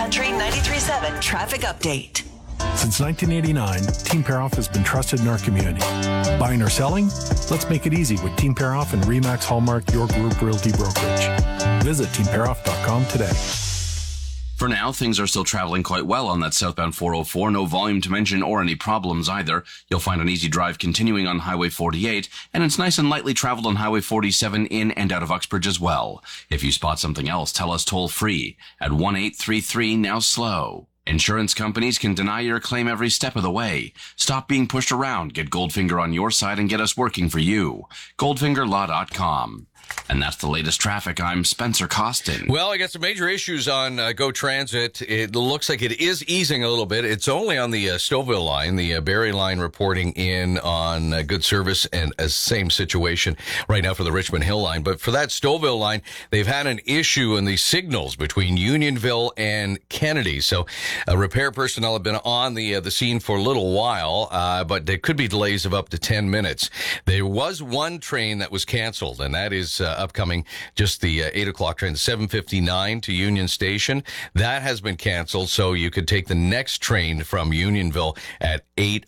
Country 93.7 traffic update. Since 1989, Team Paroff has been trusted in our community. Buying or selling? Let's make it easy with Team Paroff and Remax Hallmark, your group realty brokerage. Visit teamparoff.com today. For now, things are still traveling quite well on that southbound 404. No volume to mention or any problems either. You'll find an easy drive continuing on Highway 48, and it's nice and lightly traveled on Highway 47 in and out of Uxbridge as well. If you spot something else, tell us toll free at 1-833-NOW-SLOW. Insurance companies can deny your claim every step of the way. Stop being pushed around. Get Goldfinger on your side and get us working for you. GoldfingerLaw.com. And that's the latest traffic. I'm Spencer Costin. Well, I got some major issues on GO Transit. It looks like it is easing a little bit. It's only on the Stouffville line, the Barrie line reporting in on good service, and a same situation right now for the Richmond Hill line. But for that Stouffville line, they've had an issue in the signals between Unionville and Kennedy. So repair personnel have been on the scene for a little while, but there could be delays of up to 10 minutes. There was one train that was canceled, and that is upcoming, just the 8 o'clock train, 7:59 to Union Station. That has been canceled, so you could take the next train from Unionville at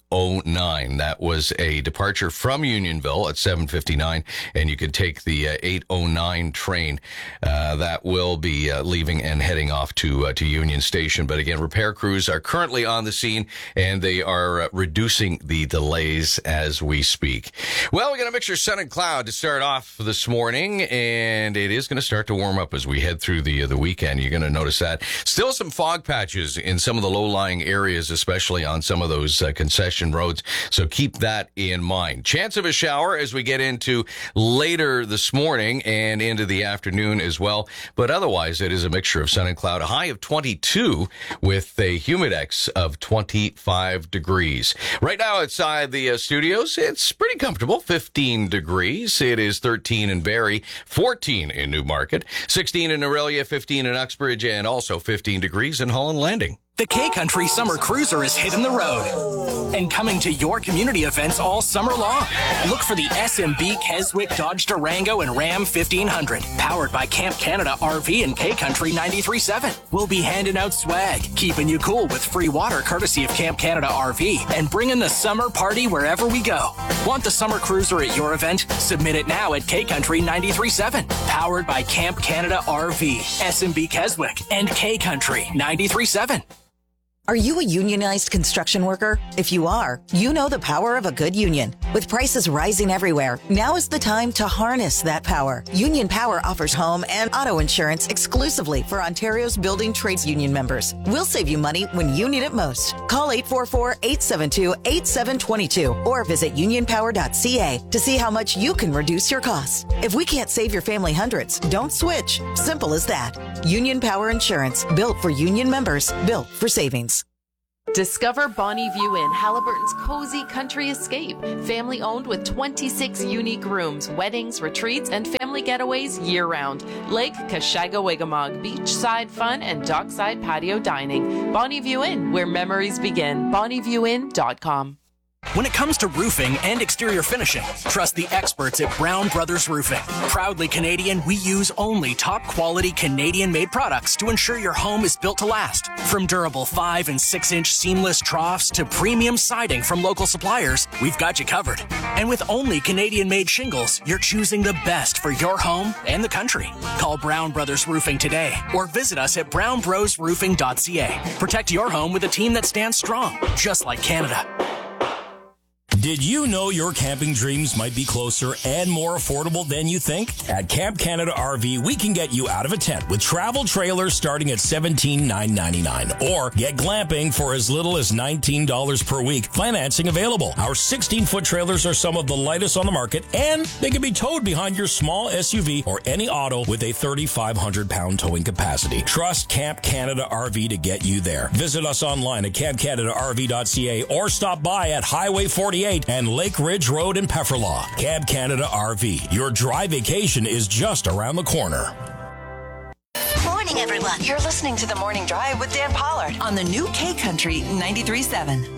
8:09. That was a departure from Unionville at 7:59, and you could take the 8:09 train. That will be leaving and heading off to Union Station. But again, repair crews are currently on the scene, and they are reducing the delays as we speak. Well, we got a mixture of sun and cloud to start off this morning, and it is going to start to warm up as we head through the weekend. You're going to notice that. Still some fog patches in some of the low-lying areas, especially on some of those concession roads, so keep that in mind. Chance of a shower as we get into later this morning and into the afternoon as well, but otherwise it is a mixture of sun and cloud. A high of 22 with a humidex of 25 degrees. Right now outside the studios, it's pretty comfortable, 15 degrees. It is 13 in Barrie, 14 in Newmarket, 16 in Aurelia, 15 in Uxbridge, and also 15 degrees in Holland Landing. The K-Country Summer Cruiser is hitting the road and coming to your community events all summer long. Look for the SMB Keswick Dodge Durango and Ram 1500, powered by Camp Canada RV and K-Country 93.7. We'll be handing out swag, keeping you cool with free water courtesy of Camp Canada RV, and bringing the summer party wherever we go. Want the Summer Cruiser at your event? Submit it now at K-Country 93.7, powered by Camp Canada RV, SMB Keswick, and K-Country 93.7. Are you a unionized construction worker? If you are, you know the power of a good union. With prices rising everywhere, now is the time to harness that power. Union Power offers home and auto insurance exclusively for Ontario's building trades union members. We'll save you money when you need it most. Call 844-872-8722 or visit unionpower.ca to see how much you can reduce your costs. If we can't save your family hundreds, don't switch. Simple as that. Union Power Insurance, built for union members, built for savings. Discover Bonnie View Inn, Halliburton's cozy country escape. Family owned with 26 unique rooms, weddings, retreats, and family getaways year-round. Lake Kashaga-Wigamog, beachside fun, and dockside patio dining. Bonnie View Inn, where memories begin. BonnieViewInn.com. When it comes to roofing and exterior finishing, trust the experts at Brown Brothers Roofing. Proudly Canadian, we use only top-quality Canadian-made products to ensure your home is built to last. From durable 5- and 6-inch seamless troughs to premium siding from local suppliers, we've got you covered. And with only Canadian-made shingles, you're choosing the best for your home and the country. Call Brown Brothers Roofing today or visit us at brownbrosroofing.ca. Protect your home with a team that stands strong, just like Canada. Did you know your camping dreams might be closer and more affordable than you think? At Camp Canada RV, we can get you out of a tent with travel trailers starting at $17,999. Or get glamping for as little as $19 per week. Financing available. Our 16-foot trailers are some of the lightest on the market, and they can be towed behind your small SUV or any auto with a 3,500-pound towing capacity. Trust Camp Canada RV to get you there. Visit us online at campcanadarv.ca or stop by at Highway 48 and Lake Ridge Road in Pefferlaw. Camp Canada RV. Your dry vacation is just around the corner. Morning, everyone. You're listening to The Morning Drive with Dan Pollard on the new K-Country 93.7.